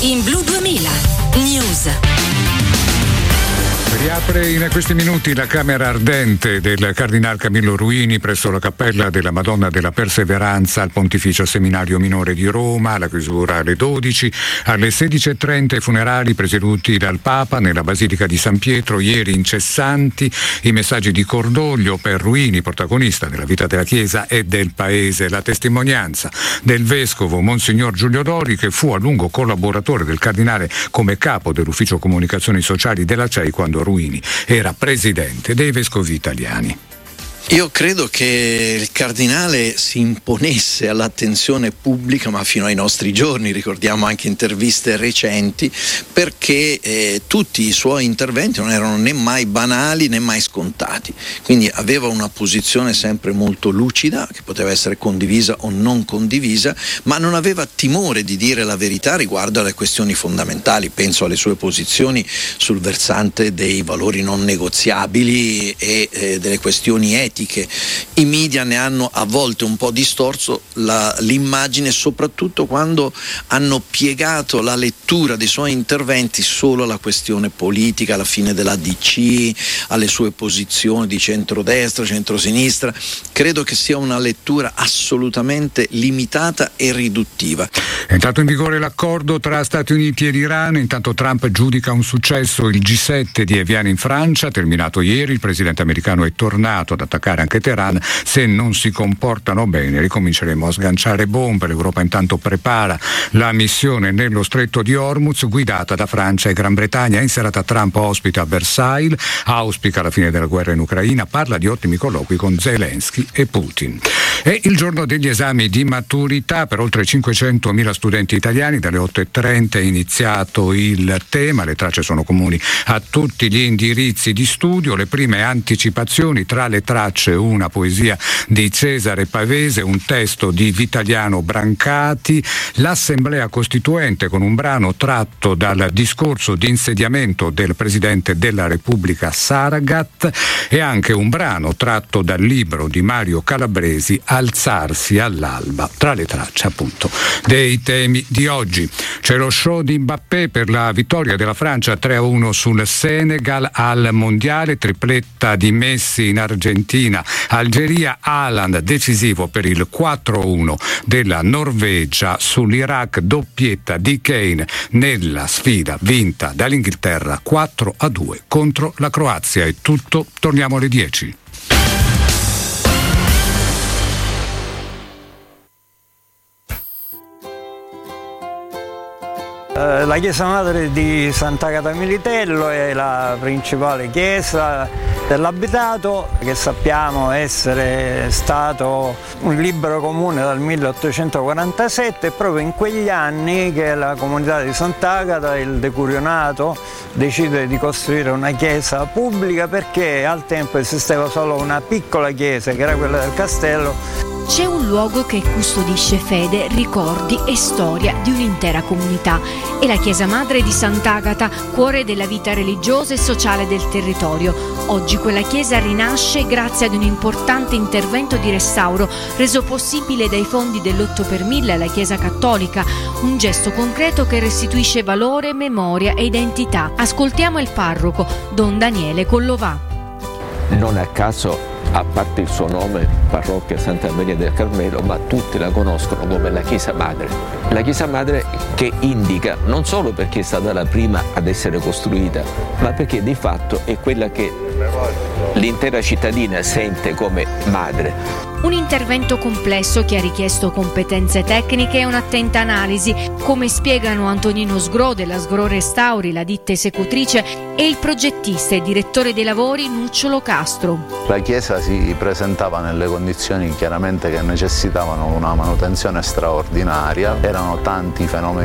in Blu 2000 News. Riapre in questi minuti la camera ardente del Cardinal Camillo Ruini presso la Cappella della Madonna della Perseveranza al Pontificio Seminario Minore di Roma. La chiusura alle 12. Alle 16:30 i funerali presieduti dal Papa nella Basilica di San Pietro, ieri incessanti i messaggi di cordoglio per Ruini, protagonista della vita della Chiesa e del Paese. La testimonianza del Vescovo Monsignor Giulio Dori, che fu a lungo collaboratore del Cardinale come capo dell'Ufficio Comunicazioni Sociali della CEI quando Ruini era presidente dei Vescovi Italiani. Io credo che il cardinale si imponesse all'attenzione pubblica, ma fino ai nostri giorni, ricordiamo anche interviste recenti, perché tutti i suoi interventi non erano né mai banali né mai scontati, quindi aveva una posizione sempre molto lucida, che poteva essere condivisa o non condivisa, ma non aveva timore di dire la verità riguardo alle questioni fondamentali. Penso alle sue posizioni sul versante dei valori non negoziabili e delle questioni etiche. I media ne hanno a volte un po' distorso l'immagine, soprattutto quando hanno piegato la lettura dei suoi interventi solo alla questione politica, alla fine della DC, alle sue posizioni di centrodestra, centrosinistra. Credo che sia una lettura assolutamente limitata e riduttiva. È entrato in vigore l'accordo tra Stati Uniti ed Iran. Intanto Trump giudica un successo il G7 di Evian in Francia, terminato ieri. Il presidente americano è tornato ad attaccare anche Teheran. Se non si comportano bene ricominceremo a sganciare bombe. L'Europa intanto prepara la missione nello stretto di Hormuz guidata da Francia e Gran Bretagna. In serata Trump ospita a Versailles, auspica la fine della guerra in Ucraina, parla di ottimi colloqui con Zelensky e Putin. È il giorno degli esami di maturità per oltre 500.000 studenti italiani. Dalle 8:30 è iniziato il tema, le tracce sono comuni a tutti gli indirizzi di studio. Le prime anticipazioni: tra le tracce una poesia di Cesare Pavese, un testo di Vitaliano Brancati, l'Assemblea Costituente con un brano tratto dal discorso di insediamento del Presidente della Repubblica Saragat e anche un brano tratto dal libro di Mario Calabresi Alzarsi all'alba, tra le tracce appunto dei temi di oggi. C'è lo show di Mbappé per la vittoria della Francia 3-1 sul Senegal al Mondiale, tripletta di Messi in Argentina, Algeria, Haaland decisivo per il 4-1 della Norvegia sull'Iraq, doppietta di Kane nella sfida vinta dall'Inghilterra 4-2 contro la Croazia. È tutto, torniamo alle 10. La chiesa madre di Sant'Agata Militello è la principale chiesa dell'abitato, che sappiamo essere stato un libero comune dal 1847, e proprio in quegli anni che la comunità di Sant'Agata, il decurionato, decide di costruire una chiesa pubblica, perché al tempo esisteva solo una piccola chiesa che era quella del castello. C'è un luogo che custodisce fede, ricordi e storia di un'intera comunità. È la chiesa madre di Sant'Agata, cuore della vita religiosa e sociale del territorio. Oggi quella chiesa rinasce grazie ad un importante intervento di restauro reso possibile dai fondi dell'8 per 1000 alla Chiesa Cattolica, un gesto concreto che restituisce valore, memoria e identità. Ascoltiamo il parroco, Don Daniele Collovà. Non a caso, a parte il suo nome, parrocchia Santa Maria del Carmelo, ma tutti la conoscono come la Chiesa Madre. La Chiesa Madre che indica non solo perché è stata la prima ad essere costruita, ma perché di fatto è quella che l'intera cittadina sente come madre. Un intervento complesso che ha richiesto competenze tecniche e un'attenta analisi, come spiegano Antonino Sgro della Sgro Restauri, la ditta esecutrice, e il progettista e direttore dei lavori Nucciolo Castro. La chiesa si presentava nelle condizioni chiaramente che necessitavano una manutenzione straordinaria, erano tanti fenomeni